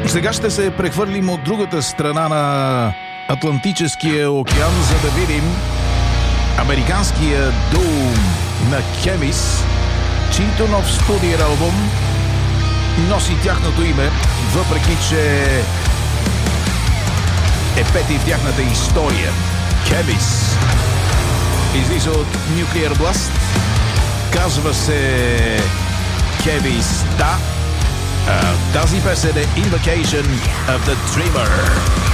Сега ще се прехвърлим от другата страна на Атлантическия океан, за да видим американския дуо на Хемис, чийто нов студиен албум носи тяхното име, въпреки че е пети в тяхната история. Хемис излиза от Nuclear Blast, казва се Хемис, да. Тази песен е Invocation of the Dreamer.